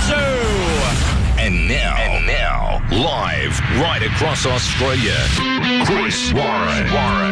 And now, live right across Australia, Chris Warren.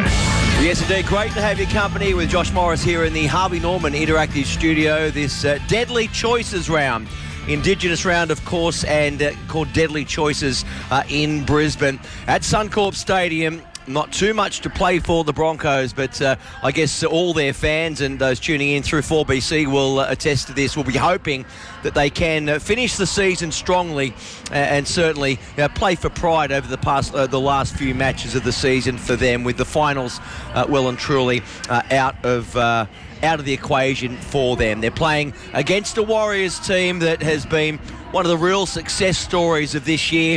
Yes, indeed. Great to have your company with Josh Morris here in the Harvey Norman Interactive Studio. This Deadly Choices round. Indigenous round, of course, and called Deadly Choices in Brisbane. At Suncorp Stadium, not too much to play for the Broncos, but I guess all their fans and those tuning in through 4BC will attest to this. We'll be hoping that they can finish the season strongly and certainly play for pride over the last few matches of the season for them, with the finals well and truly out of the equation for them. They're playing against a Warriors team that has been one of the real success stories of this year.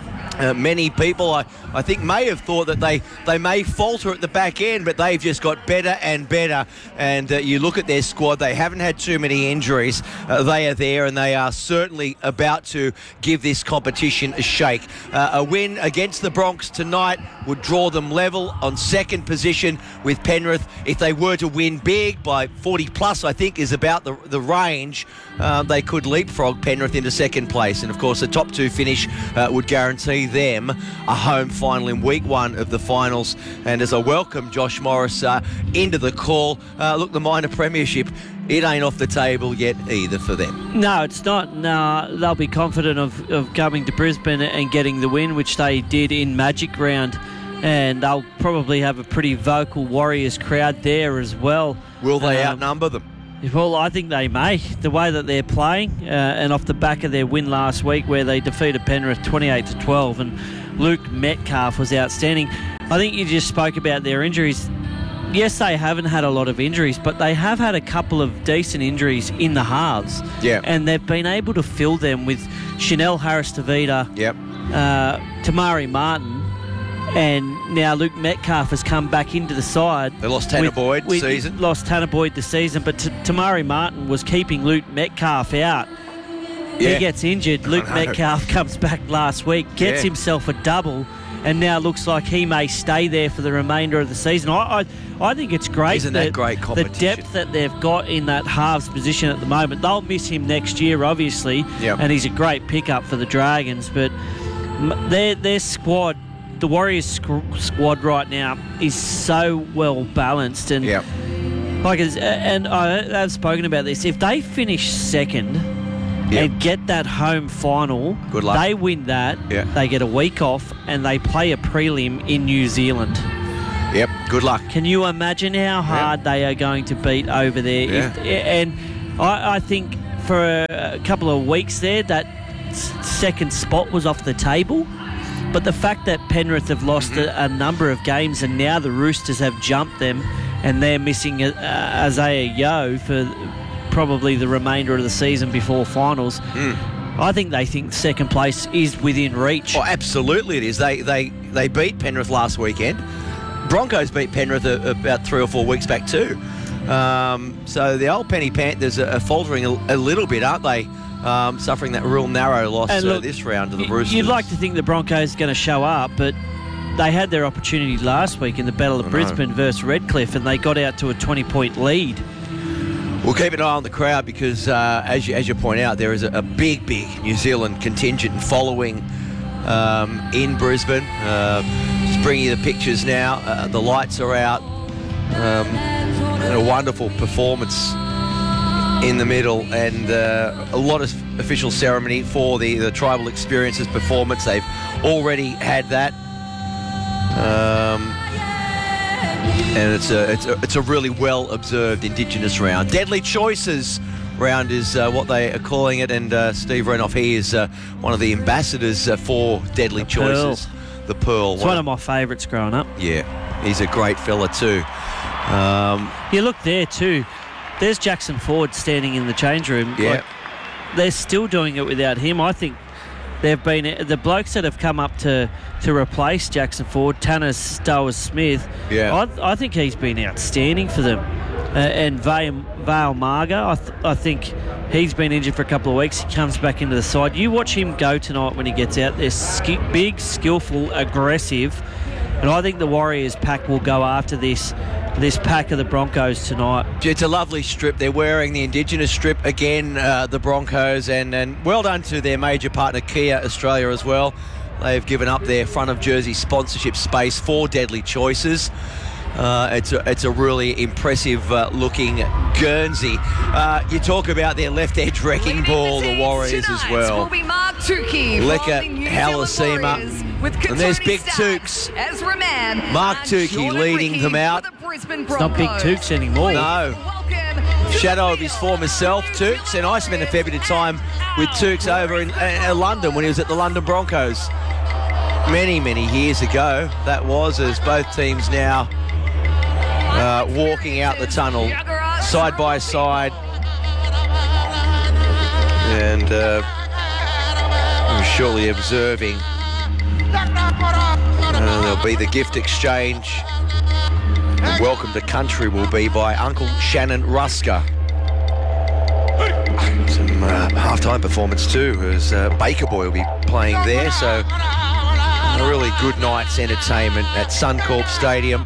Many people, I think, may have thought that they may falter at the back end, but they've just got better and better. And you look at their squad, they haven't had too many injuries. They are there, and they are certainly about to give this competition a shake. A win against the Bronx tonight would draw them level on second position with Penrith. If they were to win big by 40 plus, I think is about the range, they could leapfrog Penrith into second place. And of course, the top two finish would guarantee them a home final in week one of the finals. And as I welcome Josh Morris into the call, look, the minor premiership, it ain't off the table yet either for them. No, it's not. No, they'll be confident of coming to Brisbane and getting the win, which they did in Magic Round. And they'll probably have a pretty vocal Warriors crowd there as well. Will they outnumber them? Well, I think they may. The way that they're playing, and off the back of their win last week where they defeated Penrith 28-12, and Luke Metcalf was outstanding. I think you just spoke about their injuries. Yes, they haven't had a lot of injuries, but they have had a couple of decent injuries in the halves. Yeah. And they've been able to fill them with Chanel Harris-Tavita, yep, Tamari Martin, and now Luke Metcalf has come back into the side. They lost Tanner Boyd this season. Lost Tanner Boyd this season, but Tamari Martin was keeping Luke Metcalf out. Yeah. He gets injured. Luke Metcalf comes back last week, gets himself a double, and now looks like he may stay there for the remainder of the season. I think it's great. Isn't that great competition? The depth that they've got in that halves position at the moment. They'll miss him next year, obviously, and he's a great pickup for the Dragons, but their squad, the Warriors squad right now, is so well balanced, and and I've spoken about this. If they finish second and get that home final, good luck. They win that. They get a week off and they play a prelim in New Zealand. Yep, good luck. Can you imagine how hard they are going to beat over there? And I think for a couple of weeks there, that second spot was off the table. But the fact that Penrith have lost a number of games, and now the Roosters have jumped them, and they're missing Isaiah Yeo for probably the remainder of the season before finals, I think they think second place is within reach. Oh, absolutely it is. They beat Penrith last weekend. Broncos beat Penrith about 3 or 4 weeks back too. So the old Penny Panthers are faltering a little bit, aren't they? Suffering that real narrow loss this round to the Roosters. You'd like to think the Broncos are going to show up, but they had their opportunity last week in the Battle of Brisbane versus Redcliffe, and they got out to a 20-point lead. We'll keep an eye on the crowd because, as you point out, there is a big New Zealand contingent following in Brisbane. Just bringing you the pictures now. The lights are out. And a wonderful performance in the middle, and a lot of official ceremony for the Tribal Experiences performance. They've already had that, and it's a really well observed Indigenous round. Deadly Choices round is what they are calling it, and Steve Renouf, he is one of the ambassadors for Deadly Choices. The Pearl. It's one of my favourites growing up. Yeah, he's a great fella too. You look there too. There's Jackson Ford standing in the change room. Yeah. Like, they're still doing it without him. I think they've been the blokes that have come up to replace Jackson Ford, Tanner Stowers-Smith. Yeah. I think he's been outstanding for them. And Vale Marga, I think he's been injured for a couple of weeks. He comes back into the side. You watch him go tonight when he gets out there. Big, skillful, aggressive. And I think the Warriors pack will go after this this pack of the Broncos tonight. It's a lovely strip. They're wearing the Indigenous strip again, the Broncos, and well done to their major partner Kia Australia as well. They've given up their front of jersey sponsorship space for Deadly Choices. It's a really impressive looking Guernsey. You talk about their left edge wrecking ball, the Warriors as well. Will be Mark Tukey, Leka Halasima. And there's Big Tukes. Mark Tukey leading them out. It's not Big Tukes anymore. No. Shadow of his former self, Tukes. And I spent a fair bit of time with Tukes over in London when he was at the London Broncos. Many years ago, that was, as both teams now walking out the tunnel side by side. And we're shortly observing. There'll be the gift exchange. And welcome to country will be by Uncle Shannon Rusker. Some halftime performance too, as Baker Boy will be playing there. So a really good night's entertainment at Suncorp Stadium.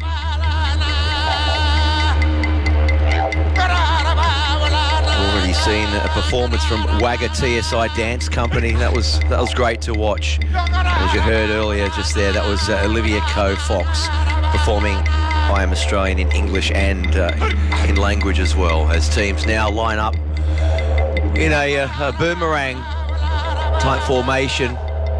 Already seen a performance from Wagga TSI Dance Company. That was great to watch. As you heard earlier just there, that was Olivia Coe Fox performing I Am Australian in English and in language as well, as teams now line up in a boomerang type formation.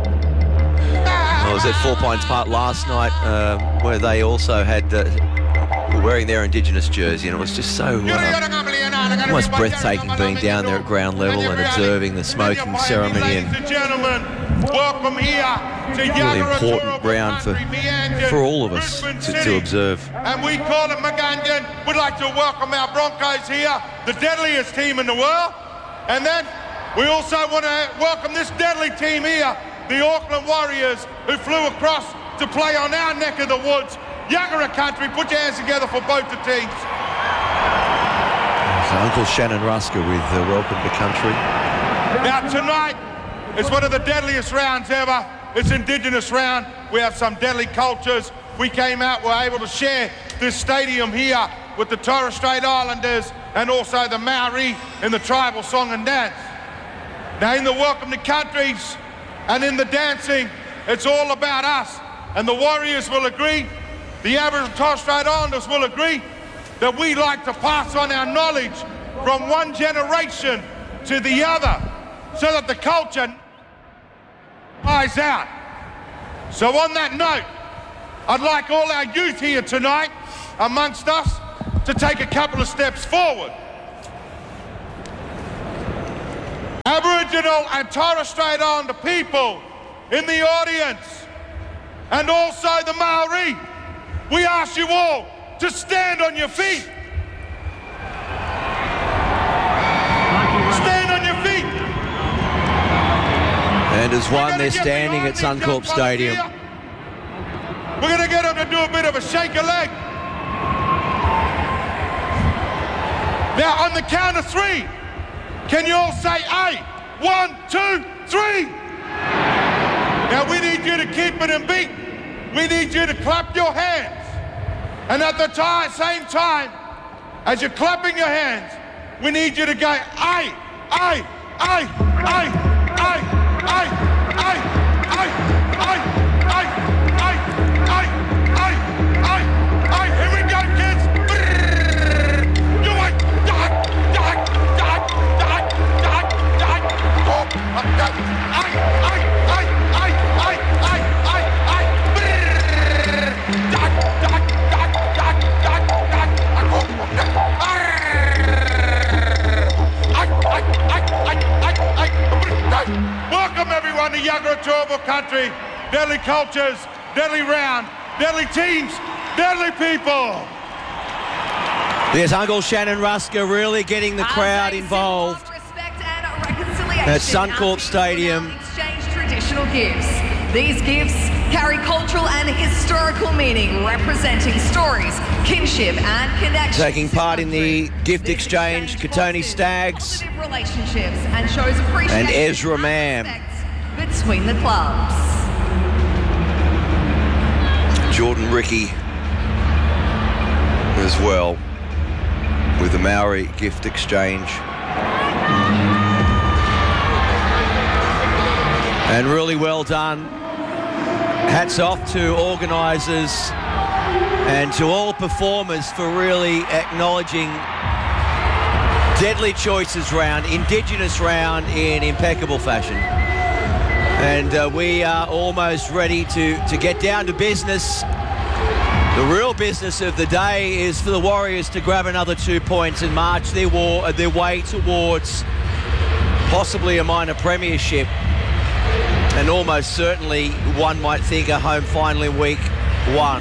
I was at Four Pines Park last night where they also had were wearing their Indigenous jersey, and it was just so almost breathtaking being down there at ground level and observing the smoking ceremony. And welcome here to really important round for all of us to observe. And we call it Maganjan. We'd like to welcome our Broncos here, the deadliest team in the world. And then we also want to welcome this deadly team here, the Auckland Warriors, who flew across to play on our neck of the woods, Yagara country. Put your hands together for both the teams. So Uncle Shannon Rusker with welcome to country. Now tonight is one of the deadliest rounds ever. It's Indigenous round. We have some deadly cultures. We came out, we're able to share this stadium here with the Torres Strait Islanders and also the Maori in the tribal song and dance. Now in the welcome to countries and in the dancing, it's all about us. And the Warriors will agree, the Aboriginal Torres Strait Islanders will agree, that we like to pass on our knowledge from one generation to the other so that the culture dies out. So on that note, I'd like all our youth here tonight amongst us to take a couple of steps forward. Aboriginal and Torres Strait Islander people in the audience, and also the Maori, we ask you all to stand on your feet. Stand on your feet. And as one, they're standing at Suncorp Stadium. We're going to get them to do a bit of a shake a leg. Now on the count of three, can you all say eight? 1, 2, 3. Now we need you to keep it in beat. We need you to clap your hands. And at the same time, as you're clapping your hands, we need you to go, aye, aye, aye, aye, aye, aye, aye, aye, aye, aye, aye, aye, aye, aye, aye. Here we go, kids. Do it. Aye, aye, aye, aye, aye, aye, welcome everyone to Yagara Turrbal country. Deadly cultures, deadly round, deadly teams, deadly people. There's Uncle Shannon Rusker really getting the crowd involved at Suncorp Stadium. Exchange traditional gifts. These gifts carry cultural and historical meaning, representing stories, kinship and connections. Taking part in the gift exchange, Katoni Staggs relationships and shows appreciation and Ezra Mam between the clubs. Jordan Ricky as well with the Maori gift exchange. And really well done. Hats off to organisers and to all performers for really acknowledging Deadly Choices round, Indigenous round in impeccable fashion. And we are almost ready to get down to business. The real business of the day is for the Warriors to grab another 2 points and march their way towards possibly a minor premiership. And almost certainly, one might think, a home final in week 1.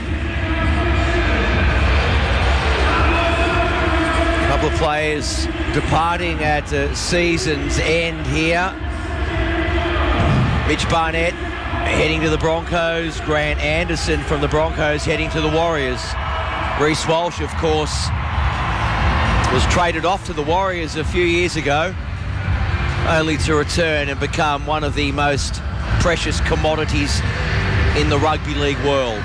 A couple of players departing at season's end here. Mitch Barnett heading to the Broncos. Grant Anderson from the Broncos heading to the Warriors. Reece Walsh, of course, was traded off to the Warriors a few years ago, only to return and become one of the most precious commodities in the rugby league world.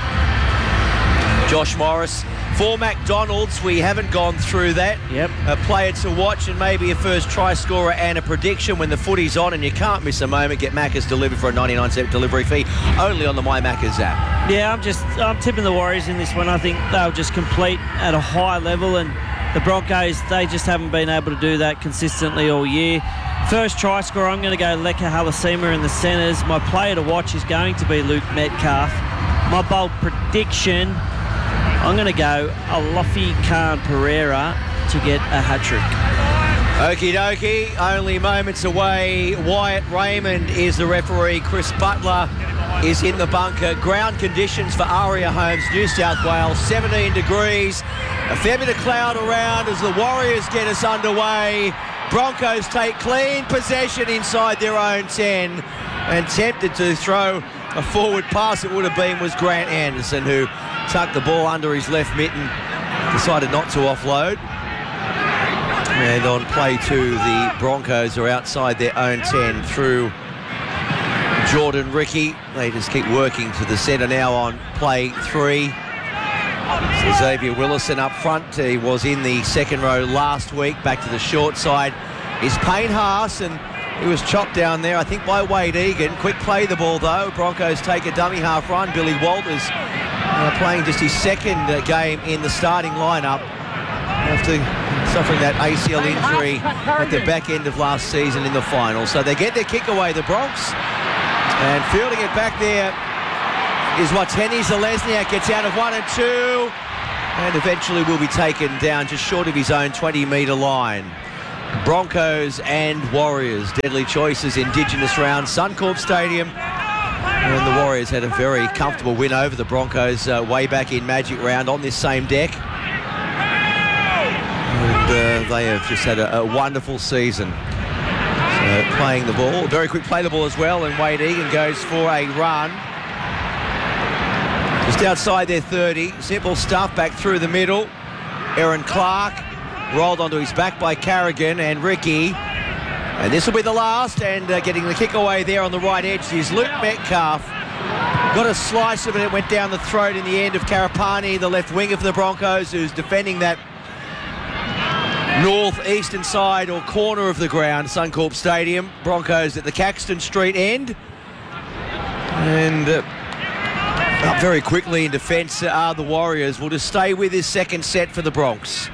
Josh Morris. For McDonald's, we haven't gone through that. Yep. A player to watch and maybe a first try scorer and a prediction when the footy's on, and you can't miss a moment. Get Macca's delivered for a 99-cent delivery fee only on the My Macca's app. Yeah, I'm tipping the Warriors in this one. I think they'll just complete at a high level, and the Broncos, they just haven't been able to do that consistently all year. First try scorer, I'm going to go Leka Halasima in the centres. My player to watch is going to be Luke Metcalf. My bold prediction, I'm going to go Alofi Khan Pereira to get a hat-trick. Okie dokie, only moments away. Wyatt Raymond is the referee. Chris Butler is in the bunker. Ground conditions for Aria Homes, New South Wales, 17 degrees. A fair bit of cloud around as the Warriors get us underway. Broncos take clean possession inside their own 10 and tempted to throw a forward pass. It would have been was Grant Anderson, who tucked the ball under his left mitten, decided not to offload. And on play 2, the Broncos are outside their own 10 through Jordan Ricky. They just keep working to the centre now on play 3. So Xavier Willison up front. He was in the second row last week. Back to the short side is Payne Haas, and he was chopped down there, I think, by Wade Egan. Quick play the ball, though. Broncos take a dummy half run. Billy Walters playing just his second game in the starting lineup after suffering that ACL injury at the back end of last season in the final. So they get their kick away, the Bronx, and fielding it back there is Watene Zelezniak. Gets out of 1 and 2 and eventually will be taken down just short of his own 20-metre line. Broncos and Warriors, Deadly Choices, Indigenous round, Suncorp Stadium. And the Warriors had a very comfortable win over the Broncos way back in Magic Round on this same deck. And they have just had a wonderful season. So playing the ball, very quick play the ball as well, and Wade Egan goes for a run. Just outside their 30, simple stuff back through the middle. Aaron Clark rolled onto his back by Carrigan and Ricky. And this will be the last, and getting the kick away there on the right edge is Luke Metcalf. Got a slice of it, it went down the throat in the end of Karapani, the left winger for the Broncos, who's defending that north-eastern side or corner of the ground, Suncorp Stadium. Broncos at the Caxton Street end. And up very quickly in defence are the Warriors. We'll just stay with this second set for the Bronx.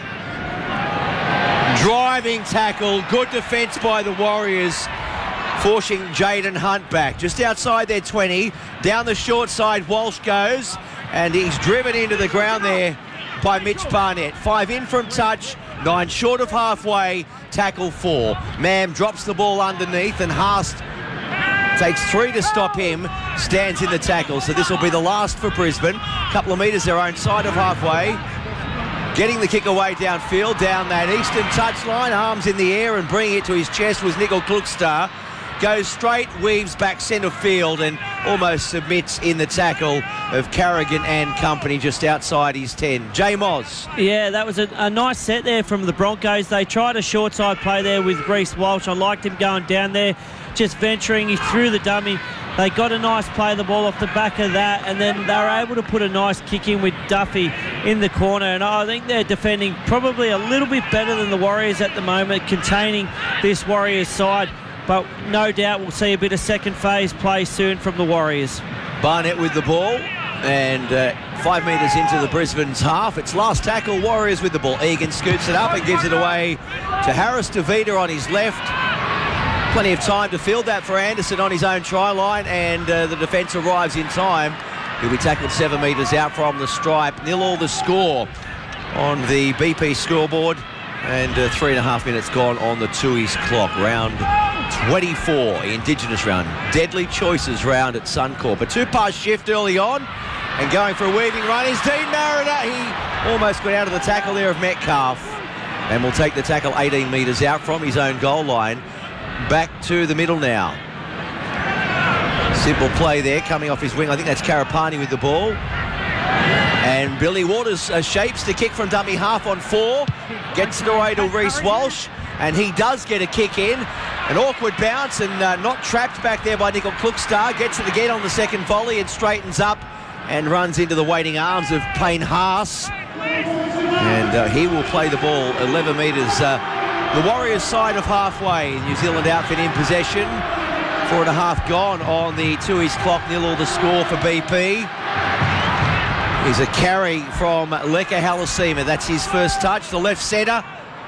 Driving tackle, good defence by the Warriors, forcing Jaden Hunt back. Just outside their 20, down the short side, Walsh goes, and he's driven into the ground there by Mitch Barnett. 5 in from touch, 9 short of halfway, tackle 4. Mam drops the ball underneath, and Haast takes 3 to stop him, stands in the tackle. So this will be the last for Brisbane. A couple of metres their own side of halfway. Getting the kick away downfield, down that eastern touchline, arms in the air and bringing it to his chest was Nickel Klukstar. Goes straight, weaves back centre field and almost submits in the tackle of Carrigan and company just outside his 10. Jay Moz. Yeah, that was a nice set there from the Broncos. They tried a short side play there with Reece Walsh. I liked him going down there, just venturing. He threw the dummy. They got a nice play of the ball off the back of that, and then they were able to put a nice kick in with Duffy in the corner, and I think they're defending probably a little bit better than the Warriors at the moment, containing this Warriors side. But no doubt we'll see a bit of second phase play soon from the Warriors. Barnett with the ball, and 5 metres into the Brisbane's half. It's last tackle, Warriors with the ball. Egan scoops it up and gives it away to Harris DeVita on his left. Plenty of time to field that for Anderson on his own try line, and the defence arrives in time. He'll be tackled 7 metres out from the stripe. 0-0 the score on the BP scoreboard, and 3.5 minutes gone on the Tooheys clock. Round 24, Indigenous round. Deadly choices round at Suncorp. A 2-pass shift early on, and going for a weaving run is Dean Mariner. He almost got out of the tackle there of Metcalf, and will take the tackle 18 metres out from his own goal line. Back to the middle now. Simple play there coming off his wing. I think that's Karapani with the ball. And Billy Waters shapes the kick from dummy half on 4. Gets it away to Reece Walsh. And he does get a kick in. An awkward bounce and not trapped back there by Nickel Klookstar. Gets it again on the second volley and straightens up and runs into the waiting arms of Payne Haas. And he will play the ball 11 metres. The Warriors side of halfway. New Zealand outfit in possession. 4.5 gone on the Tooheys clock. 0-0 the score for BP. Is a carry from Leka Halasima. That's his first touch. The left centre.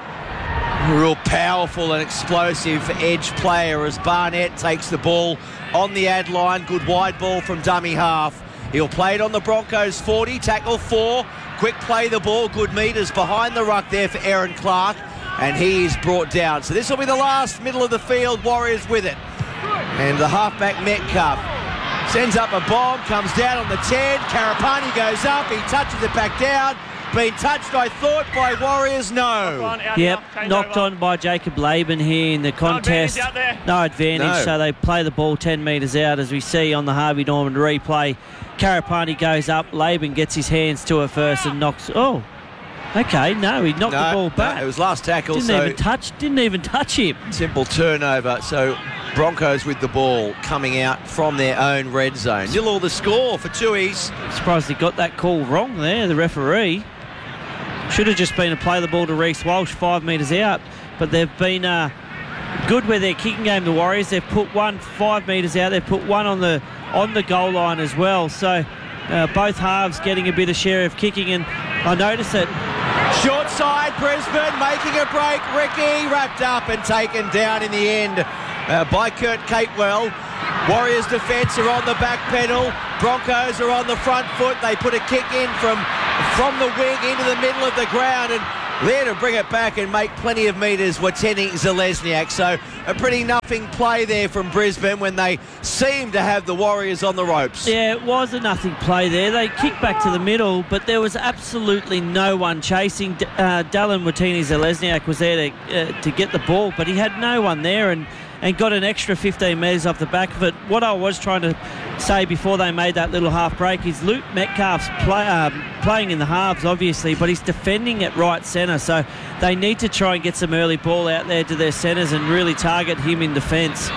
Real powerful and explosive edge player as Barnett takes the ball on the ad line. Good wide ball from dummy half. He'll play it on the Broncos 40. Tackle 4. Quick play the ball. Good metres behind the ruck there for Aaron Clark. And he is brought down. So this will be the last middle of the field. Warriors with it. And the halfback Metcalf sends up a bomb, comes down on the 10. Karapani goes up, he touches it back down. Been touched, I thought, by Warriors, no. Yep, knocked on by Jacob Laban here in the contest. No advantage, so they play the ball 10 metres out, as we see on the Harvey Norman replay. Karapani goes up, Laban gets his hands to it first and knocks... Oh, okay, no, he knocked the ball back. No, it was last tackle. Didn't even touch him. Simple turnover, so Broncos with the ball coming out from their own red zone. 0-0 the score for Tooheys. Surprised he got that call wrong there, the referee. Should have just been to play the ball to Reece Walsh 5 metres out, but they've been good with their kicking game, the Warriors. They've put one 5 metres out, they've put one on the goal line as well, so both halves getting a bit of share of kicking, and I noticed that short side Brisbane making a break. Ricky wrapped up and taken down in the end by Kurt Capewell. Warriors defence are on the back pedal. Broncos are on the front foot. They put a kick in from the wing into the middle of the ground, and there to bring it back and make plenty of metres were Tenning Zelezniak. So a pretty nothing play there from Brisbane when they seemed to have the Warriors on the ropes. Yeah, it was a nothing play there. They kicked back to the middle, but there was absolutely no one chasing. Dallin Watini Zelezniak was there to get the ball, but he had no one there and got an extra 15 metres off the back of it. What I was trying to say before they made that little half break is Luke Metcalf's playing in the halves, obviously, but he's defending at right centre, so they need to try and get some early ball out there to their centres and really target him in defence.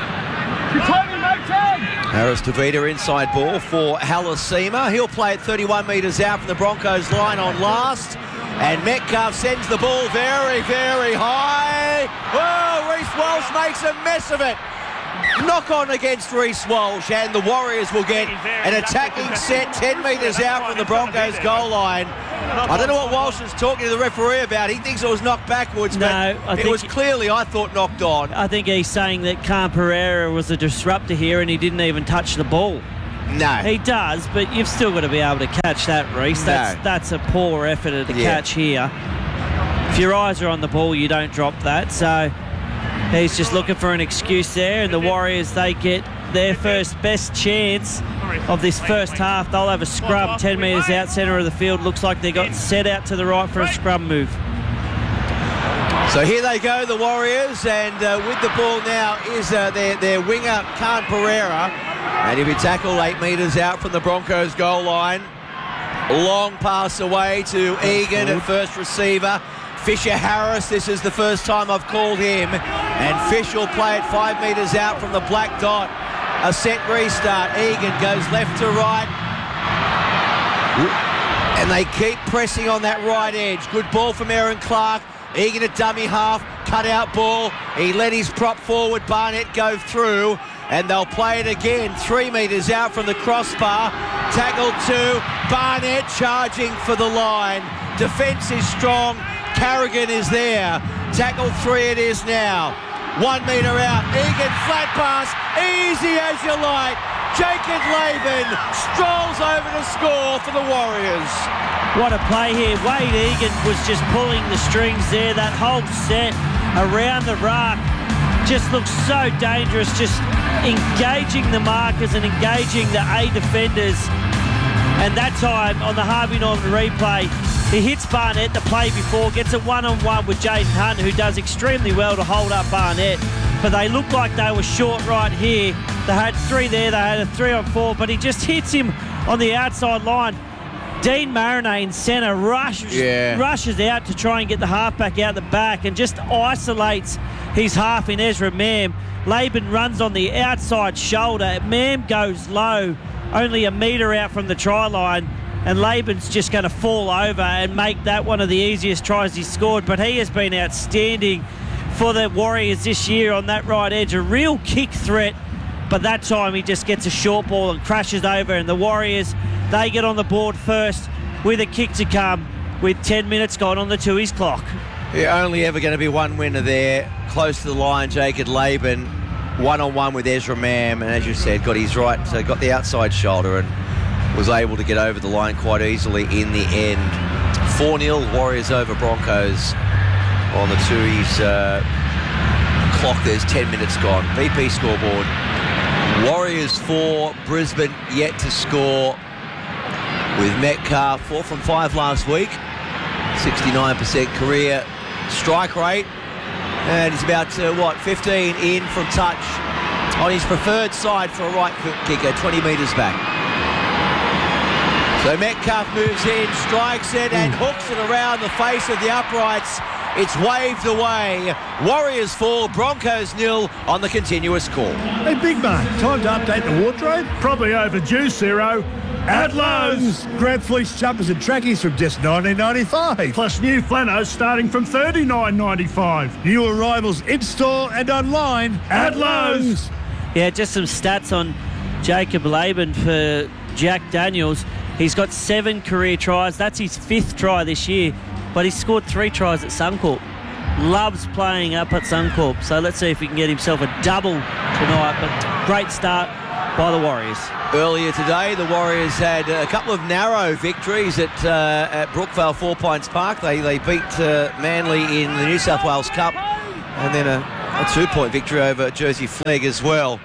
Harris DeVita inside ball for Halasima. He'll play it 31 metres out from the Broncos line on last. And Metcalf sends the ball very, very high. Oh, Reece Walsh makes a mess of it. Knock on against Reece Walsh, and the Warriors will get an attacking set 10 metres out from the Broncos goal line. I don't know what Walsh was talking to the referee about. He thinks it was knocked backwards, but it was clearly, I thought, knocked on. I think he's saying that Khan Pereira was a disruptor here and he didn't even touch the ball. No. He does, but you've still got to be able to catch that, Reece. That's a poor effort at the catch here. If your eyes are on the ball, you don't drop that. So he's just looking for an excuse there, and the Warriors, they get their first best chance of this first half. They'll have a scrum 10 metres out centre of the field. Looks like they got set out to the right for a scrum move. So here they go, the Warriors, and with the ball now is their winger, Khan Pereira. And he'll be tackled 8 metres out from the Broncos goal line. Long pass away to Egan at first receiver. Fisher Harris, this is the first time I've called him. And Fish will play it 5 metres out from the black dot. A set restart. Egan goes left to right. And And they keep pressing on that right edge. Good ball from Aaron Clark. Egan at dummy half, cut out ball. He let his prop forward, Barnett, go through. And they'll play it again, 3 metres out from the crossbar. Tackle 2, Barnett charging for the line. Defence is strong, Carrigan is there. Tackle 3 it is now. 1 metre out, Egan flat pass, easy as you like. Jacob Laban strolls over to score for the Warriors. What a play here. Wade Egan was just pulling the strings there. That whole set around the ruck just looks so dangerous, just engaging the markers and engaging the A defenders. And that time on the Harvey Norman replay, he hits Barnett the play before, gets a one-on-one with Jaden Hunt, who does extremely well to hold up Barnett. But they looked like they were short right here. They had 3 there, they had a 3-on-4, but he just hits him on the outside line. Dean Marinay in centre rushes out to try and get the halfback out the back and just isolates his half in Ezra Mam. Laban runs on the outside shoulder. Mam goes low, only a metre out from the try line, and Laban's just going to fall over and make that one of the easiest tries he's scored. But he has been outstanding for the Warriors this year on that right edge. A real kick threat, but that time he just gets a short ball and crashes over, and the Warriors, they get on the board first with a kick to come with 10 minutes gone on the Tooheys clock. Yeah, only ever going to be one winner there. Close to the line, Jacob Laban, one-on-one with Ezra Mam, and as you said, got his right, got the outside shoulder and was able to get over the line quite easily in the end. 4-0, Warriors over Broncos on the Tooheys clock. There's 10 minutes gone. BP scoreboard. Warriors 4, Brisbane yet to score, with Metcalf 4 from 5 last week, 69% career strike rate, and he's about 15 in from touch on his preferred side for a right foot kicker, 20 metres back. So Metcalf moves in, strikes it and hooks it around the face of the uprights. It's waved away. Warriors 4, Broncos 0 on the continuous call. Hey, Big Man, time to update the wardrobe? Probably overdue, Ciro. At Lowe's. Grab fleece jumpers and trackies from just $19.95. Plus new flannels starting from $39.95. New arrivals in-store and online at Lowe's. Yeah, just some stats on Jacob Laban for Jack Daniels. He's got 7 career tries. That's his 5th try this year. But he scored 3 tries at Suncorp. Loves playing up at Suncorp. So let's see if he can get himself a double tonight. But great start by the Warriors. Earlier today, the Warriors had a couple of narrow victories at Brookvale 4 Pines Park. They beat Manly in the New South Wales Cup, and then a 2-point victory over Jersey Flegg as well.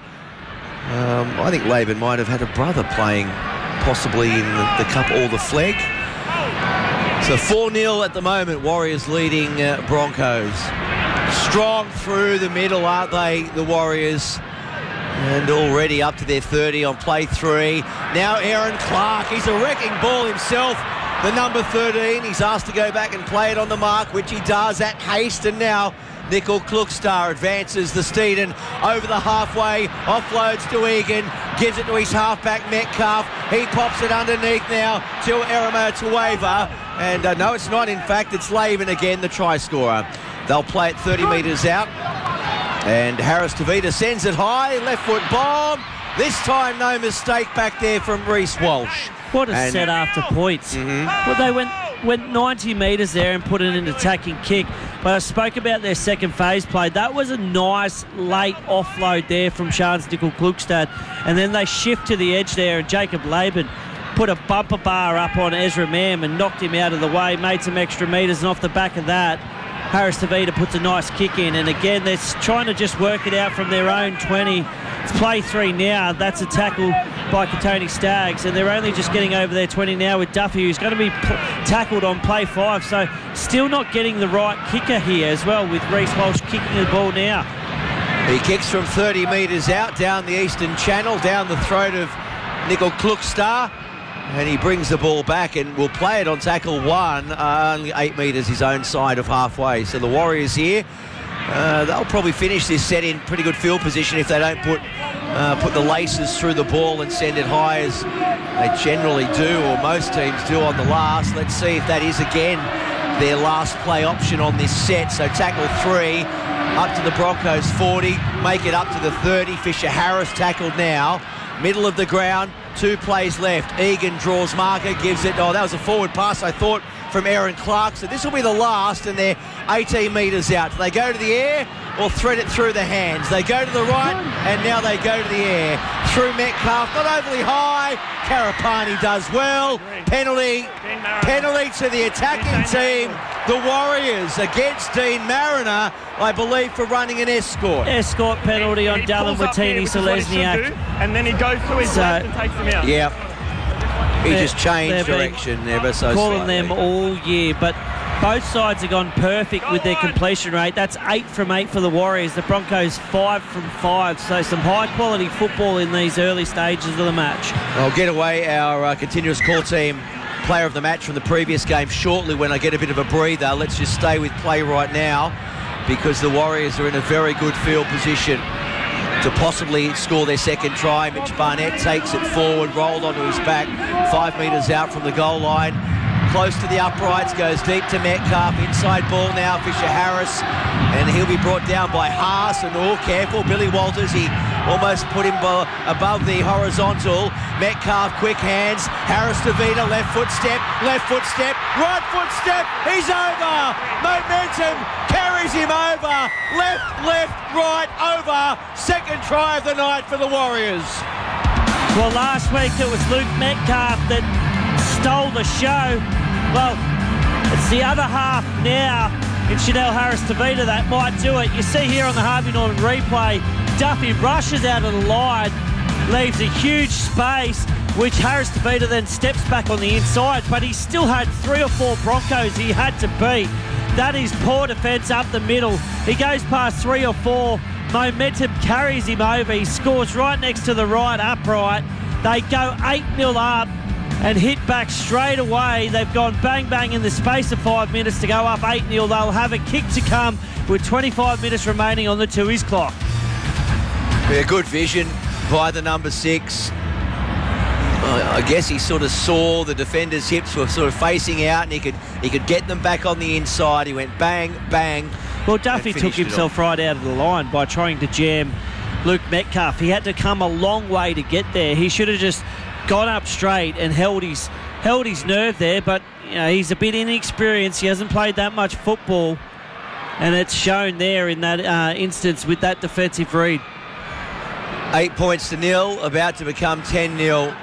I think Laban might have had a brother playing possibly in the Cup or the Flegg. So 4-0 at the moment, Warriors leading Broncos. Strong through the middle, aren't they, the Warriors? And already up to their 30 on play 3. Now Aaron Clark, he's a wrecking ball himself. The number 13, he's asked to go back and play it on the mark, which he does at haste. And now Nickel Klukstar advances the Steeden over the halfway, offloads to Egan, gives it to his halfback Metcalf. He pops it underneath now to Erema Tueva. And no, it's not. In fact, it's Laban again, the try scorer. They'll play it 30 metres out. And Harris Tavita sends it high, left foot bomb. This time, no mistake back there from Reece Walsh. What a set after points. Well, they went 90 metres there and put in an attacking kick. But I spoke about their second phase play. That was a nice late offload there from Shans Nickel Klukstad. And then they shift to the edge there, and Jacob Laban put a bumper bar up on Ezra Mam and knocked him out of the way, made some extra metres, and off the back of that, Harris Tavita puts a nice kick in, and again they're trying to just work it out from their own 20. It's play 3 now. That's a tackle by Katoni Staggs, and they're only just getting over their 20 now with Duffy, who's going to be tackled on play 5. So still not getting the right kicker here as well, with Reece Walsh kicking the ball now. He kicks from 30 metres out down the eastern channel, down the throat of Nickel Klukstar. And he brings the ball back and will play it on tackle 1, only 8 metres his own side of halfway. So the Warriors here, they'll probably finish this set in pretty good field position if they don't put put the laces through the ball and send it high as they generally do, or most teams do on the last. Let's see if that is again their last play option on this set. So tackle 3, up to the Broncos 40, make it up to the 30. Fisher Harris tackled now, middle of the ground, 2 plays left. Egan draws marker, gives it, that was a forward pass, I thought, from Aaron Clark. So this will be the last, and they're 18 metres out. Do they go to the air or thread it through the hands? They go to the right, and now they go to the air. Through Metcalf, not overly high. Karapani does well. Penalty to the attacking team. The Warriors against Dean Mariner, I believe, for running an escort. Escort penalty on Dallin Watene-Selesniak. And then he goes to his left and takes him out. Yeah. He just changed direction ever so calling slightly. them all year, but both sides have gone perfect with their completion rate. That's 8 from 8 for the Warriors. The Broncos 5 from 5. So some high-quality football in these early stages of the match. I'll get away our continuous call team player of the match from the previous game shortly when I get a bit of a breather. Let's just stay with play right now because the Warriors are in a very good field position to possibly score their second try. Mitch Barnett takes it forward, rolled onto his back, 5 metres out from the goal line. Close to the uprights, goes deep to Metcalf, inside ball now, Fisher Harris, and he'll be brought down by Haas, and careful, Billy Walters, he almost put him above the horizontal. Metcalf, quick hands, Harris to Vita, left foot step, right foot step, he's over! Momentum carries him over, left, right, over, second try of the night for the Warriors. Well, last week it was Luke Metcalf that stole the show. Well, it's the other half now in Chanel Harris-Tavita that might do it. You see here on the Harvey Norman replay, Duffy rushes out of the line, leaves a huge space, which Harris-Tavita then steps back on the inside, but he still had 3 or 4 Broncos he had to beat. That is poor defence up the middle. He goes past 3 or 4. Momentum carries him over. He scores right next to the right upright. They go 8-0 up and hit back straight away. They've gone bang, bang in the space of 5 minutes to go up 8-0. They'll have a kick to come with 25 minutes remaining on the Tooheys clock. Yeah, good vision by the number 6. I guess he sort of saw the defender's hips were sort of facing out and he could get them back on the inside. He went bang, bang. Well, Duffy took himself right out of the line by trying to jam Luke Metcalf. He had to come a long way to get there. He should have just gone up straight and held his nerve there, but he's a bit inexperienced. He hasn't played that much football, and it's shown there in that instance with that defensive read. 8 points to 0, about to become 10-0.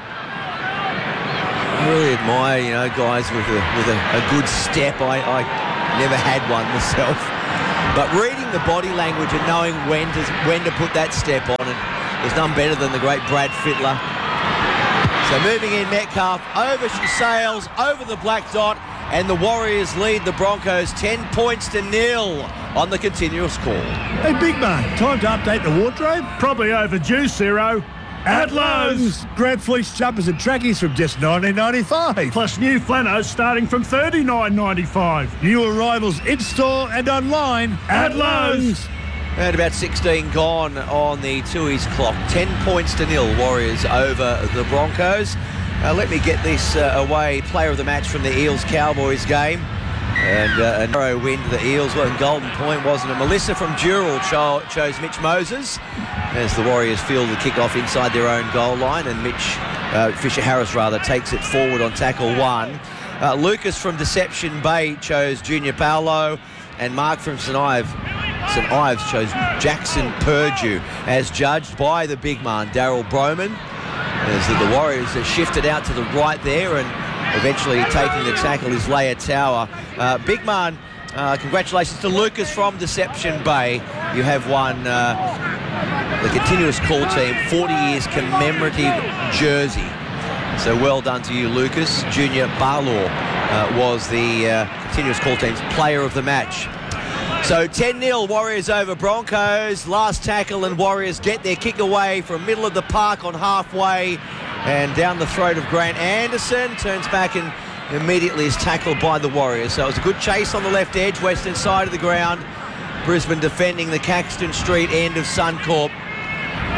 I really admire, guys with a good step. I never had one myself, but reading the body language and knowing when to put that step on, and there's none better than the great Brad Fittler. So moving in, Metcalf, over she sails, over the black dot, and the Warriors lead the Broncos 10 points to 0 on the continuous call. Hey, big man, time to update the wardrobe? Probably overdue, Ciro. At Lowe's. Grand fleece jumpers and trackies from just $19.95. Plus new flannels starting from $39.95. New arrivals in-store and online At Lowe's. And about 16 gone on the Tooheys clock. 10 points to 0, Warriors over the Broncos. Let me get this away. Player of the match from the Eels-Cowboys game. And a narrow win to the Eels. Well, in Golden Point, wasn't it? Melissa from Dural chose Mitch Moses as the Warriors field the kick-off inside their own goal line. And Fisher Harris takes it forward on tackle 1. Lucas from Deception Bay chose Junior Paolo. And Mark from St Ives chose Jackson Purdue, as judged by the big man, Daryl Broman. As the Warriors have shifted out to the right there, and eventually taking the tackle is Leia Tower. Big man, congratulations to Lucas from Deception Bay. You have won the continuous call team 40 years commemorative jersey. So well done to you, Lucas. Junior Barlaw was the continuous call team's player of the match. So 10-0 Warriors over Broncos. Last tackle and Warriors get their kick away from middle of the park on halfway and down the throat of Grant Anderson. Turns back and immediately is tackled by the Warriors. So it was a good chase on the left edge, western side of the ground. Brisbane defending the Caxton Street end of Suncorp.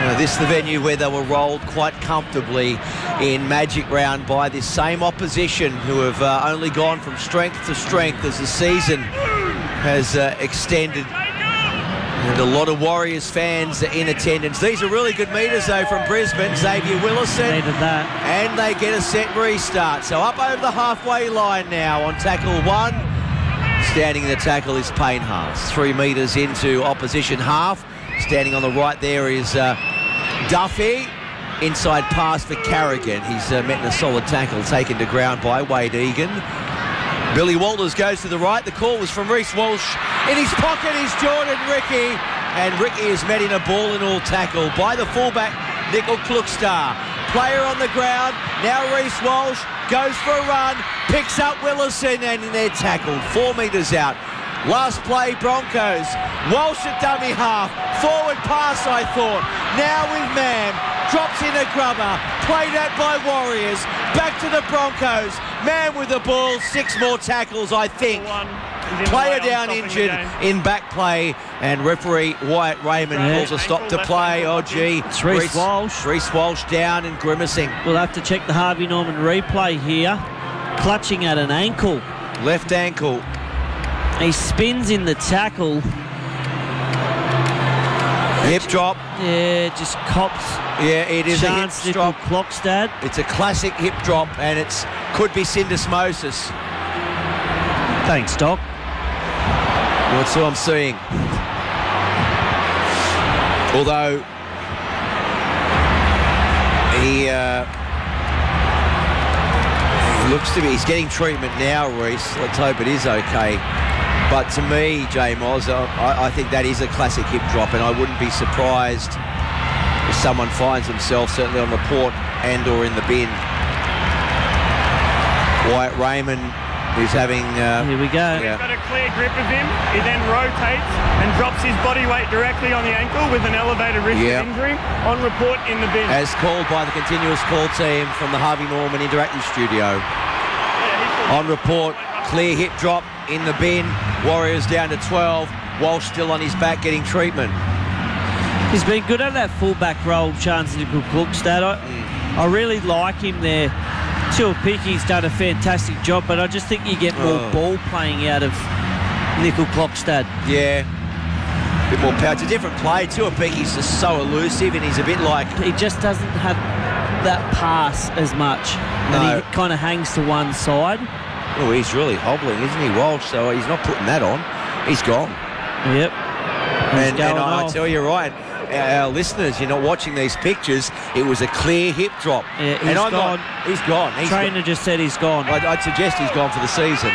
This is the venue where they were rolled quite comfortably in Magic Round by this same opposition, who have only gone from strength to strength as the season has extended. And a lot of Warriors fans are in attendance. These are really good metres, though, from Brisbane. Xavier Willison. Needed that. And they get a set restart. So up over the halfway line now on tackle 1. Standing in the tackle is Payne Haas. 3 metres into opposition half. Standing on the right there is Duffy. Inside pass for Carrigan. He's met in a solid tackle taken to ground by Wade Egan. Billy Walters goes to the right. The call was from Reece Walsh. In his pocket is Jordan Ricky. And Ricky is met in a ball-and-all tackle by the fullback, Nickel Klukstar. Player on the ground. Now Reece Walsh goes for a run. Picks up Willison and they're tackled. 4 metres out. Last play, Broncos. Walsh at dummy half. Forward pass, I thought. Now with Mam. Drops in a grubber. Played out by Warriors. Back to the Broncos. Man with the ball. 6 more tackles, I think. Player down injured in back play. And referee Wyatt Raymond calls a stop to play. Oh, gee. It's Reece Walsh. Reece Walsh down and grimacing. We'll have to check the Harvey Norman replay here. Clutching at an ankle. Left ankle. He spins in the tackle. Hip drop. Yeah, just cops. Yeah, it is Chance a hip drop. Klokstad. It's a classic hip drop, and it's could be syndesmosis. Thanks, Doc. That's what I'm seeing. Although he looks to be, he's getting treatment now, Reece. Let's hope it is okay. But to me, J. Moz, I think that is a classic hip drop, and I wouldn't be surprised if someone finds himself certainly on the port and or in the bin. Wyatt Raymond is having... Here we go. He's got a clear grip of him. He then rotates and drops his body weight directly on the ankle with an elevated risk of injury on report in the bin. As called by the continuous call team from the Harvey Norman Interactive Studio. On report, clear hip drop in the bin. Warriors down to 12. Walsh still on his back getting treatment. He's been good at that fullback role, Chance Nickel Klokstad. I really like him there. Tuapicki's done a fantastic job, but I just think you get more ball playing out of Nickel Klokstad. Yeah. A bit more power. It's a different play. Tuapicki's just so elusive, and he's a bit like... He just doesn't have that pass as much. No. And he kind of hangs to one side. Oh, he's really hobbling, isn't he, Walsh? So he's not putting that on. He's gone. Yep. And I tell you, right, our listeners, you're not watching these pictures, it was a clear hip drop. Yeah, he's gone. He's gone. Trainer just said he's gone. I'd suggest he's gone for the season.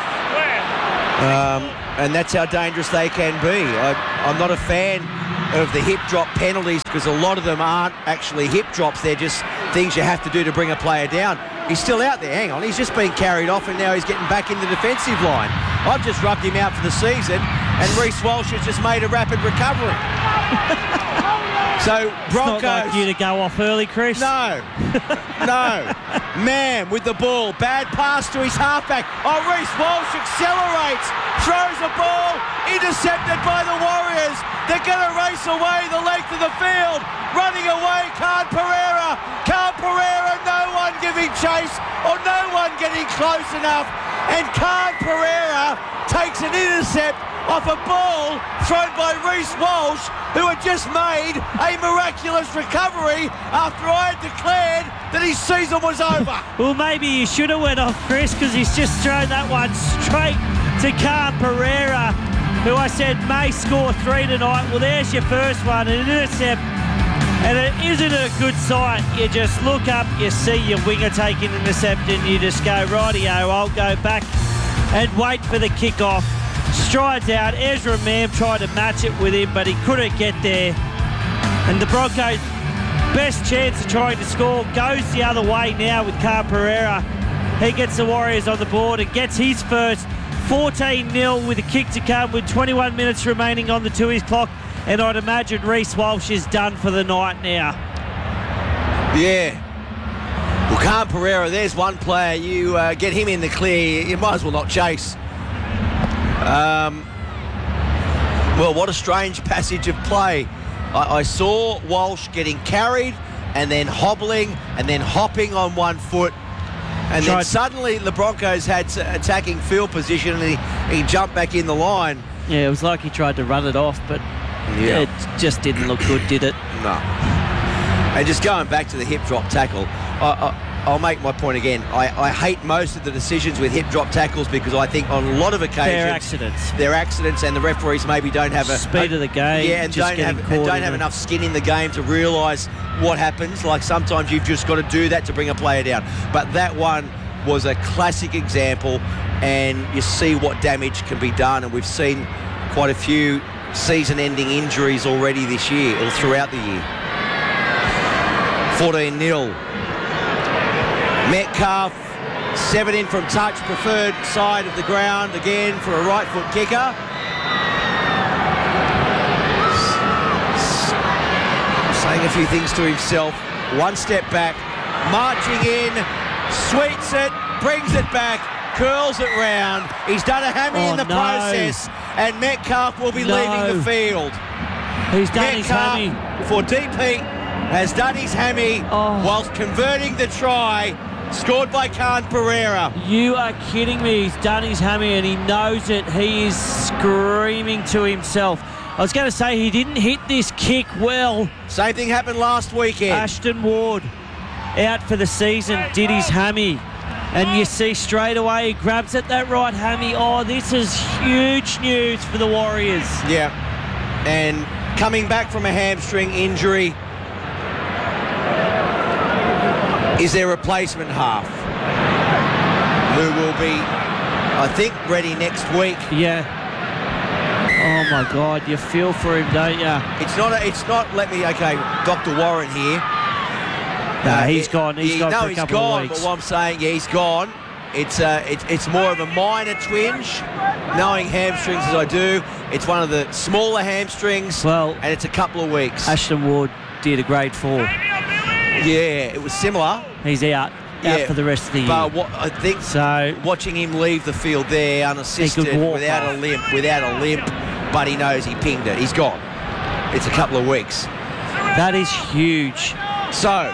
And that's how dangerous they can be. I'm not a fan of the hip drop penalties because a lot of them aren't actually hip drops. They're just things you have to do to bring a player down. He's still out there. Hang on. He's just been carried off and now he's getting back in the defensive line. I've just rubbed him out for the season and Reece Walsh has just made a rapid recovery. So Broncos... It's not like you to go off early, Chris. No. No. Man with the ball. Bad pass to his halfback. Oh, Reece Walsh accelerates. Throws the ball. Intercepted by the Warriors. They're going to race away the length of the field. Running away, Khan Pereira. Khan Pereira, no one giving chase or no one getting close enough. And Khan Pereira takes an intercept off a ball thrown by Reece Walsh, who had just made a miraculous recovery after I had declared that his season was over. Well, maybe you should have went off, Chris, because he's just thrown that one straight to Khan Pereira, who I said may score 3 tonight. Well, there's your first one, an intercept. And it isn't a good sight. You just look up, you see your winger take an intercept, and you just go, rightio, I'll go back and wait for the kick-off. Strides out. Ezra Mam tried to match it with him, but he couldn't get there. And the Broncos' best chance of trying to score goes the other way now with Khan Pereira. He gets the Warriors on the board and gets his first 14-0 with a kick to come with 21 minutes remaining on the 2-ish clock. And I'd imagine Reece Walsh is done for the night now. Yeah. Well, Khan Pereira, there's one player. You get him in the clear, you might as well not chase. Well, what a strange passage of play. I saw Walsh getting carried and then hobbling and then hopping on one foot. And then suddenly the Broncos had attacking field position and he jumped back in the line. Yeah, it was like he tried to run it off, but it just didn't look good, did it? No. And just going back to the hip drop tackle, I'll make my point again. I hate most of the decisions with hip drop tackles because I think on a lot of occasions they're accidents and the referees maybe don't have a speed of the game. Yeah, and don't have enough skin in the game to realise what happens. Like sometimes you've just got to do that to bring a player down. But that one was a classic example, and you see what damage can be done. And we've seen quite a few season-ending injuries already this year or throughout the year. 14-0. Metcalf, 7 in from touch, preferred side of the ground again for a right foot kicker. Saying a few things to himself. One step back, marching in, sweeps it, brings it back, curls it round. He's done a hammy in the process, and Metcalf will be leaving the field. He's done his hammy. For DP has done his hammy whilst converting the try. Scored by Khan Pereira. You are kidding me. He's done his hammy and he knows it. He is screaming to himself. I was going to say he didn't hit this kick well. Same thing happened last weekend. Ashton Ward, out for the season, did his hammy. And you see straight away he grabs at that right hammy. Oh, this is huge news for the Warriors. Yeah. And coming back from a hamstring injury, is their replacement half, who will be, I think, ready next week. Yeah. Oh my God, you feel for him, don't you? It's not. Dr. Warren here. No, he's gone. He's gone for a couple of weeks. But what I'm saying, he's gone. It's more of a minor twinge. Knowing hamstrings as I do, it's one of the smaller hamstrings. Well, and it's a couple of weeks. Ashton Ward did a grade 4. Yeah, it was similar. He's out for the rest of the year. But I think watching him leave the field there unassisted, without a limp, but he knows he pinged it. He's gone. It's a couple of weeks. That is huge. So,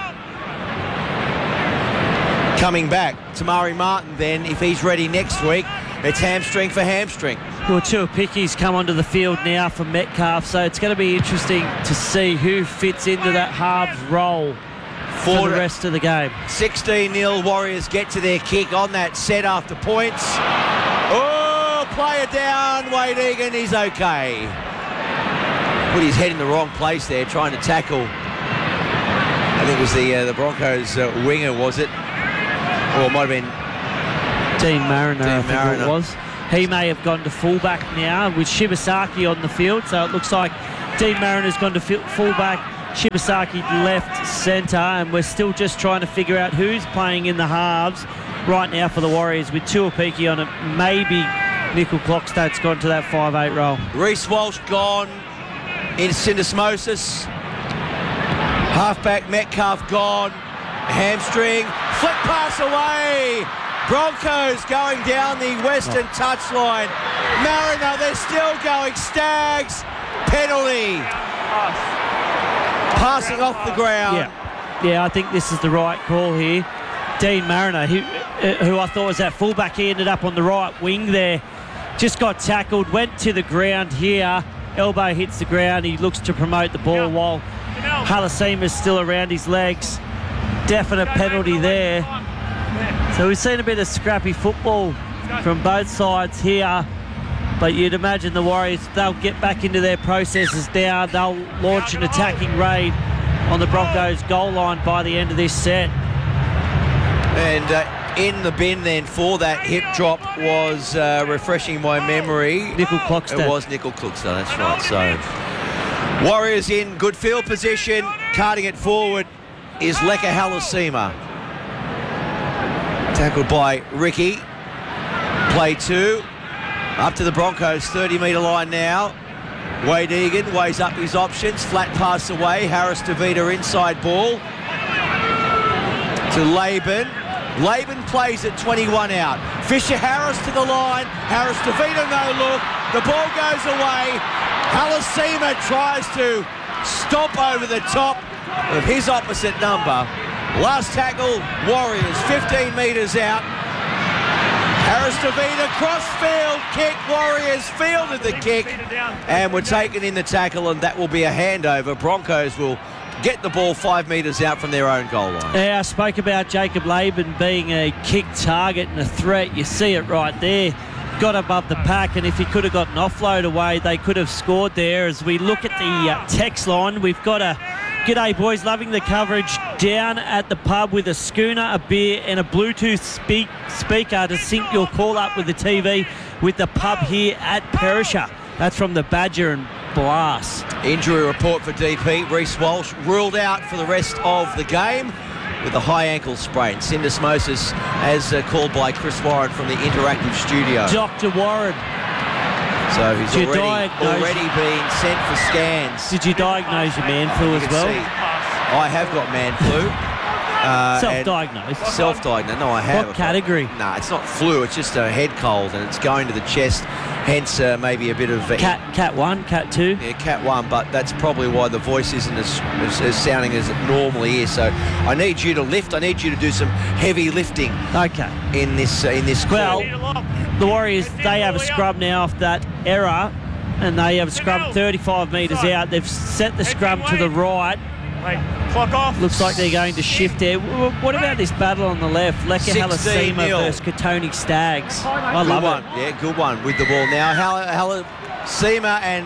coming back, Tamari Martin then, if he's ready next week, it's hamstring for hamstring. Well, Tuapicki's come onto the field now for Metcalf, so it's going to be interesting to see who fits into that halves role for the rest of the game. 16-0, Warriors get to their kick on that set after points. Oh, player down, Wade Egan, he's okay. Put his head in the wrong place there, trying to tackle. I think it was the Broncos winger, was it? Or it might have been Dean Mariner, I think it was. He may have gone to fullback now with Shibasaki on the field, so it looks like Dean Mariner's gone to fullback, Shibasaki left centre, and we're still just trying to figure out who's playing in the halves right now for the Warriors, with Tuapicki on it. Maybe Nickel Clockstad's gone to that 5'8" role. Reece Walsh gone in syndesmosis. Halfback Metcalf gone. Hamstring. Flip pass away. Broncos going down the western touchline. Mariner, they're still going. Staggs. Penalty. Passing off the ground. Yeah, I think this is the right call here. Dean Mariner, who I thought was that fullback, he ended up on the right wing there. Just got tackled, went to the ground here. Elbow hits the ground. He looks to promote the ball while Halasima is still around his legs. Definite penalty there. So we've seen a bit of scrappy football from both sides here. But you'd imagine the Warriors, they'll get back into their processes now. They'll launch an attacking raid on the Broncos goal line by the end of this set. And in the bin then for that hip drop was, refreshing my memory, Nickel Clockstad. It was Nickel Clockstad, that's right. So Warriors in good field position, carting it forward is Leka Halasima. Tackled by Ricky. Play 2. Up to the Broncos 30-metre line now. Wade Egan weighs up his options. Flat pass away. Harris DeVita inside ball to Laban. Laban plays it 21 out. Fisher Harris to the line. Harris DeVita no look. The ball goes away. Halasima tries to stomp over the top of his opposite number. Last tackle, Warriors, 15 metres out. Harris DeVita cross-field kick. Warriors fielded the kick and were taken in the tackle, and that will be a handover. Broncos will get the ball 5 metres out from their own goal line. Yeah, I spoke about Jacob Laban being a kick target and a threat. You see it right there. Got above the pack, and if he could have got an offload away, they could have scored there. As we look at the text line, we've got a "G'day boys, loving the coverage down at the pub with a schooner, a beer and a Bluetooth speaker to sync your call up with the TV with the pub here at Perisher." That's from the Badger and Blast. Injury report for DP. Reece Walsh ruled out for the rest of the game with a high ankle sprain. Syndesmosis, as called by Chris Warren from the Interactive Studio. Dr. Warren. So he's already been sent for scans. Did you diagnose your man flu as well? I have got man flu. Self-diagnosed? Self-diagnosed. No, I have. What category? No, it's not flu. It's just a head cold, and it's going to the chest. Hence, maybe a bit of... Cat 1, Cat 2? Yeah, Cat 1, but that's probably why the voice isn't as sounding as it normally is. So I need you to lift. I need you to do some heavy lifting. Okay. In this Well, the Warriors, they have a scrum now off that error, and they have a scrum 35 metres out. They've set the scrum to the right. Clock off. Looks like they're going to shift there. What about this battle on the left? Leka Halasima versus Katoni Staggs. I love it. Yeah, good one with the ball now. Halasima and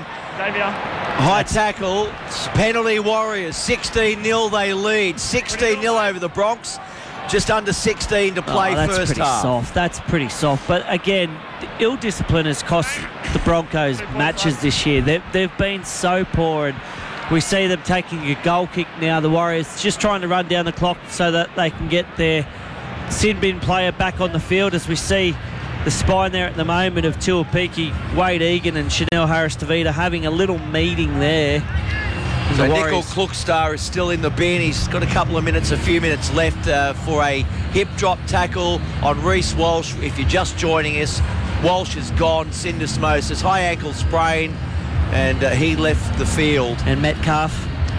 high tackle. Penalty Warriors. 16-0 they lead. 16-0 over the Bronx. Just under 16 to play first half. Soft. That's pretty soft. But again, ill discipline has cost the Broncos matches this year. They've been so poor, and we see them taking a goal kick now. The Warriors just trying to run down the clock so that they can get their sin bin player back on the field, as we see the spine there at the moment of Tuapiki, Wade Egan and Chanel Harris DeVita having a little meeting there. So Nickel Klukstar is still in the bin. He's got a few minutes left for a hip drop tackle on Reece Walsh. If you're just joining us, Walsh is gone. Syndesmosis, high ankle sprain, and he left the field. And Metcalf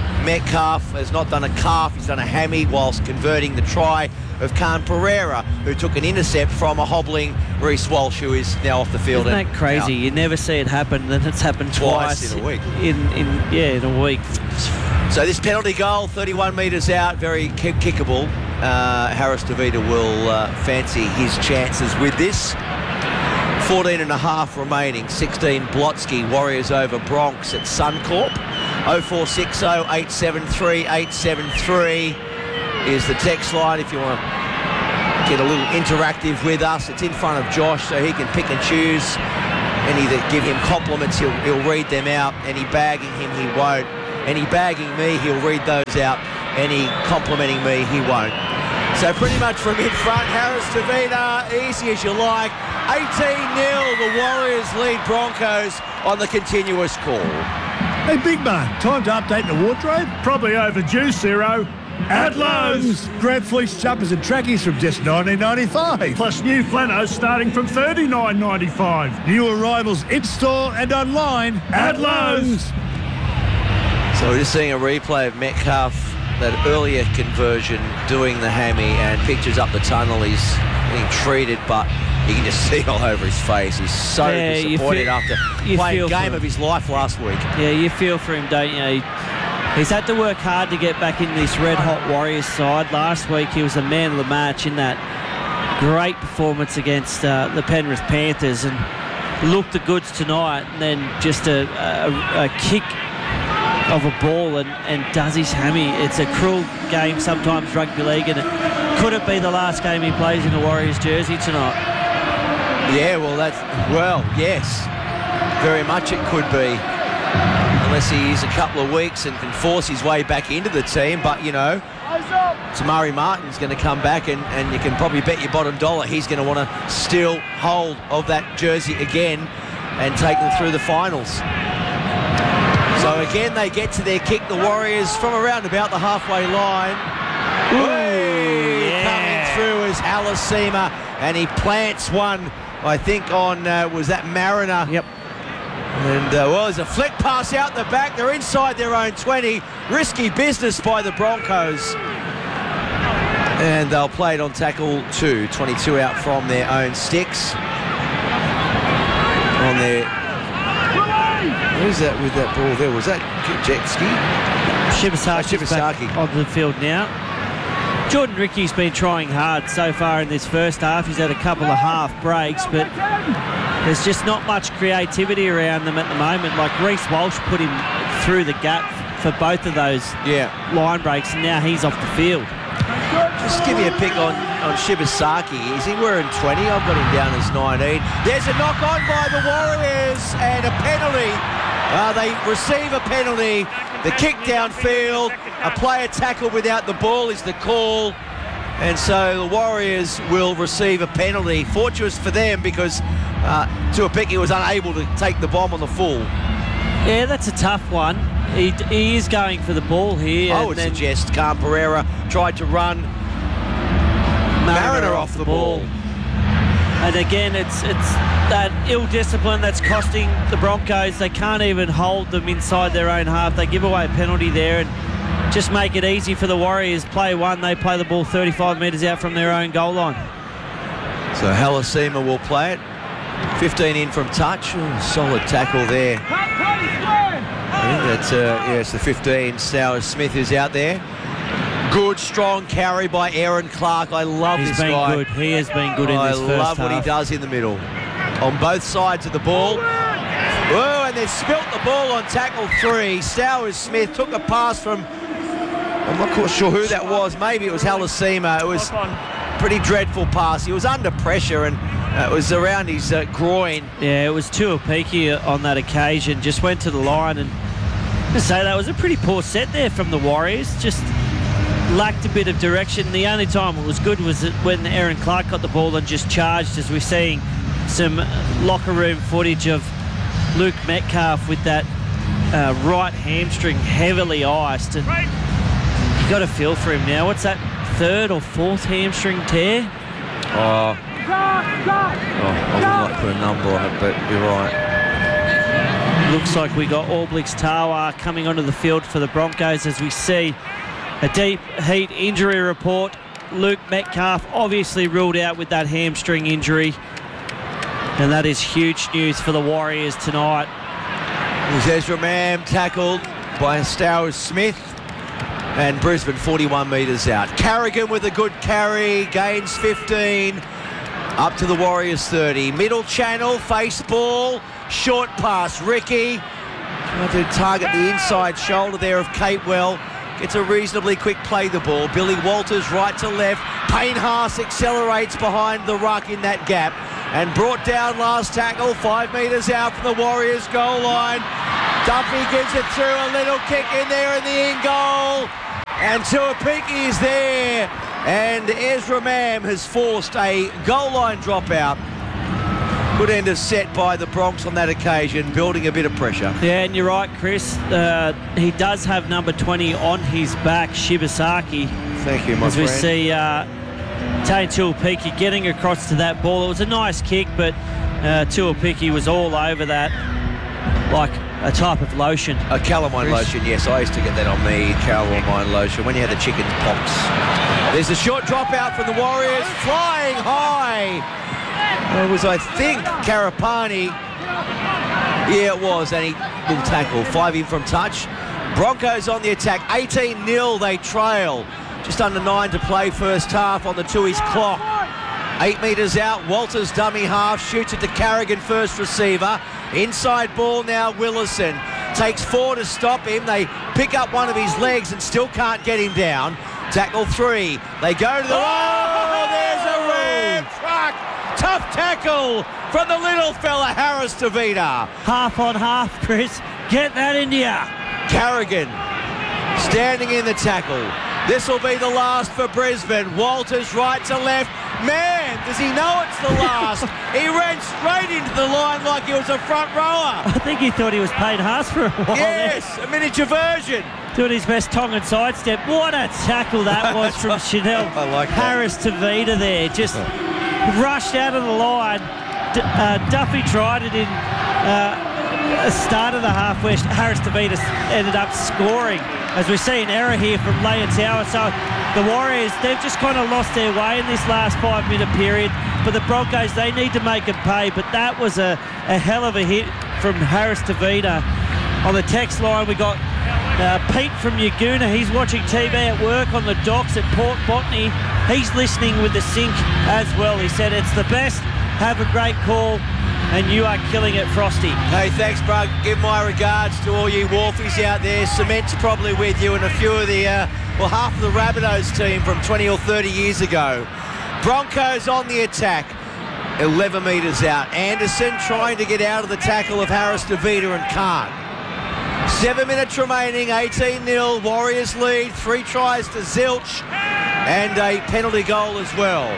has not done a calf, he's done a hammy whilst converting the try of Khan Pereira, who took an intercept from a hobbling Reece Walsh, who is now off the field. Isn't that crazy? You never see it happen, then it's happened twice in a week. In a week. So this penalty goal, 31 metres out, very kickable. Harris DeVita will fancy his chances with this. 14 and a half remaining. 16 Blotsky. Warriors over Bronx at Suncorp. 0460 873 873 is the text line if you want to get a little interactive with us. It's in front of Josh, so he can pick and choose. Any that give him compliments, he'll read them out. Any bagging him, he won't. Any bagging me, he'll read those out. Any complimenting me, he won't. So pretty much from in front, Harris DeVita, easy as you like. 18-0, the Warriors lead Broncos on the continuous call. Hey, big man, time to update the wardrobe? Probably overdue, Ciro. At Lowe's. Grab fleece jumpers and trackies from just $19.95. Plus new flannels starting from $39.95. New arrivals in-store and online at Lowe's. So we're just seeing a replay of Metcalf, that earlier conversion, doing the hammy, and pictures up the tunnel. He's being treated, but you can just see it all over his face. He's so disappointed after playing the game of his life last week. Yeah, you feel for him, don't you? He's had to work hard to get back in this red-hot Warriors side. Last week he was the man of the match in that great performance against the Penrith Panthers, and looked the goods tonight, and then just a kick of a ball and does his hammy. It's a cruel game sometimes, rugby league, and could it be the last game he plays in the Warriors jersey tonight? Yeah, yes, very much it could be, unless he is a couple of weeks and can force his way back into the team. But you know, Tamari Martin's going to come back, and you can probably bet your bottom dollar he's going to want to steal hold of that jersey again and take them through the finals. So again, they get to their kick, the Warriors, from around about the halfway line. Coming through is Halasima, and he plants one, I think, on, was that Mariner? Yep. And, there's a flick pass out the back. They're inside their own 20. Risky business by the Broncos. And they'll play it on tackle 2. 22 out from their own sticks. On their... Who's that with that ball there? Was that jet ski? Shibasaki on the field now. Jordan Rickey's been trying hard so far in this first half. He's had a couple of half breaks, but there's just not much creativity around them at the moment. Like Reece Walsh put him through the gap for both of those line breaks, and now he's off the field. Just give me a pick on Shibasaki. Is he wearing 20? I've got him down as 19. There's a knock on by the Warriors and a penalty. They receive a penalty. The kick downfield, a player tackle without the ball is the call. And so the Warriors will receive a penalty. Fortuitous for them because Tuapiki was unable to take the bomb on the full. Yeah, that's a tough one. He is going for the ball here. I would suggest Cam Pereira tried to run Mariner off the ball. And again, it's that ill discipline that's costing the Broncos. They can't even hold them inside their own half. They give away a penalty there and just make it easy for the Warriors. Play one, they play the ball 35 metres out from their own goal line. So Halasima will play it. 15 in from touch. Ooh, solid tackle there. I think that's it's the 15. Stowers Smith is out there. Good, strong carry by Aaron Clark. I love this guy. Good. He has been good in this first half. I love what he does in the middle. On both sides of the ball. Whoa, and they spilt the ball on tackle 3. Stowers Smith took a pass from, I'm not quite sure who that was. Maybe it was Halasima. It was a pretty dreadful pass. He was under pressure and it was around his groin. Yeah, it was Tuapiki on that occasion. Just went to the line and to say that was a pretty poor set there from the Warriors. Just lacked a bit of direction. The only time it was good was when Aaron Clark got the ball and just charged, as we're seeing some locker room footage of Luke Metcalf with that right hamstring heavily iced. And you got a feel for him now. What's that, 3rd or 4th hamstring tear? I would not put a number on it, but you're right. Looks like we got Alblix Tawa coming onto the field for the Broncos as we see a deep heat injury report. Luke Metcalf obviously ruled out with that hamstring injury. And that is huge news for the Warriors tonight. There's Ezra Mam tackled by Stowers Smith. And Brisbane 41 metres out. Carrigan with a good carry, gains 15. Up to the Warriors 30. Middle channel, face ball, short pass. Ricky trying to target the inside shoulder there of Capewell. Gets a reasonably quick play the ball. Billy Walters right to left. Payne Haas accelerates behind the ruck in that gap. And brought down last tackle, 5 metres out from the Warriors goal line. Duffy gives it through, a little kick in there in the in goal. And Tuapiki is there. And Ezra Mam has forced a goal line dropout. Good end of set by the Bronx on that occasion, building a bit of pressure. Yeah, and you're right, Chris. He does have number 20 on his back, Shibasaki. Thank you, my friend. As we see Taine Tuapiki getting across to that ball. It was a nice kick, but Tuapiki was all over that like a type of lotion. A calamine lotion, yes. I used to get that on me, calamine lotion, when you had the chicken pox. There's a short dropout from the Warriors, flying high. It was, I think, Karapani. Yeah, it was, and he will tackle. 5 in from touch. Broncos on the attack. 18-0 they trail. Just under 9 to play first half on the Tui's clock. 8 metres out. Walters dummy half. Shoots it to Carrigan, first receiver. Inside ball now, Willison. Takes 4 to stop him. They pick up one of his legs and still can't get him down. Tackle 3. They go to the... Oh, there's a ram truck. Tough tackle from the little fella, Harris Tavita. Half on half, Chris. Get that into ya. Carrigan standing in the tackle. This will be the last for Brisbane. Walters right to left. Man, does he know it's the last? He ran straight into the line like he was a front rower. I think he thought he was Payne Haas for a while. Yes, a miniature version. Doing his best Tongan sidestep. What a tackle that was from Chanel. I like Harris Tavita there. Just rushed out of the line. Duffy tried it in At the start of the half, where Harris DeVita ended up scoring, as we see an error here from Leitao. So the Warriors, they've just kind of lost their way in this last 5-minute period. But the Broncos, they need to make it pay. But that was a hell of a hit from Harris DeVita. On the text line, we got Pete from Yaguna. He's watching TV at work on the docks at Port Botany. He's listening with the sync as well. He said, it's the best. Have a great call. And you are killing it, Frosty. Hey, thanks, bro. Give my regards to all you Wharfies out there. Cement's probably with you, and a few of the, half of the Rabbitohs team from 20 or 30 years ago. Broncos on the attack. 11 metres out. Anderson trying to get out of the tackle of Harris DeVita and can't. 7 minutes remaining, 18-0. Warriors lead. 3 tries to Zilch and a penalty goal as well.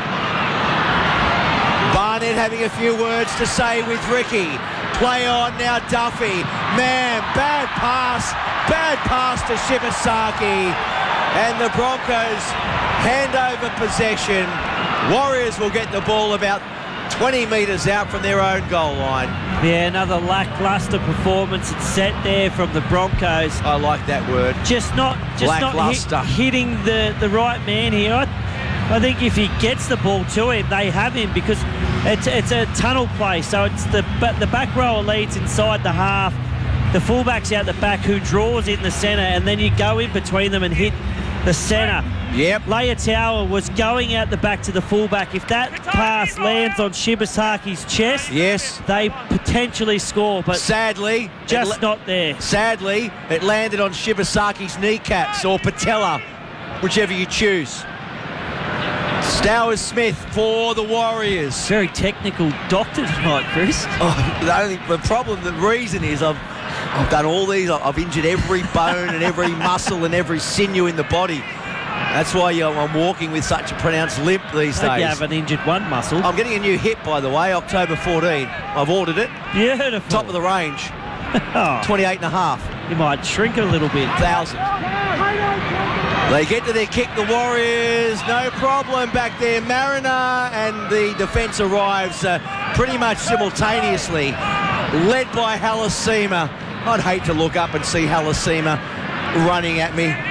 Barnett having a few words to say with Ricky. Play on now, Duffy. Man, bad pass to Shibasaki. And the Broncos hand over possession. Warriors will get the ball about 20 metres out from their own goal line. Yeah, another lacklustre performance. It's set there from the Broncos. I like that word. Just not hitting the right man here. I think if he gets the ball to him, they have him, because it's a tunnel play. So it's the back rower leads inside the half. The fullback's out the back who draws in the centre, and then you go in between them and hit the centre. Yep. Leitao was going out the back to the fullback. If that pass lands on Shibasaki's chest, yes, they potentially score. But sadly, just not there. Sadly, it landed on Shibasaki's kneecaps or patella, whichever you choose. Stowers Smith for the Warriors. Very technical doctor tonight, Chris. The reason is I've done all these. I've injured every bone and every muscle and every sinew in the body. That's why I'm walking with such a pronounced limp these days. You haven't injured one muscle. I'm getting a new hip, by the way, October 14. I've ordered it. Beautiful. Top of the range. 28.5. You might shrink it a little bit. 1,000. They get to their kick, the Warriors, no problem back there. Mariner and the defence arrives pretty much simultaneously, led by Halasima. I'd hate to look up and see Halasima running at me.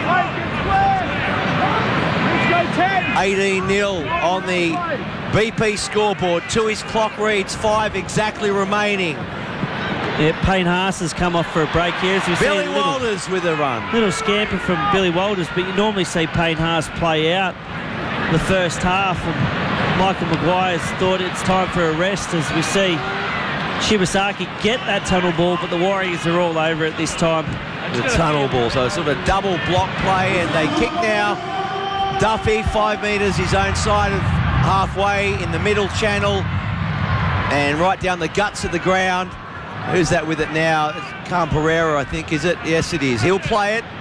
18-0 on the BP scoreboard. To his clock reads 5 exactly remaining. Yeah, Payne Haas has come off for a break here. As Billy Walters with a run. Little scamper from Billy Walters, but you normally see Payne Haas play out the first half. And Michael Maguire's thought it's time for a rest, as we see Shibasaki get that tunnel ball, but the Warriors are all over it this time. The tunnel ball, so sort of a double block play, and they kick now. Duffy, 5 metres, his own side of halfway in the middle channel, and right down the guts of the ground. Who's that with it now? It's Cam Pereira, I think, is it? Yes, it is. He'll play it.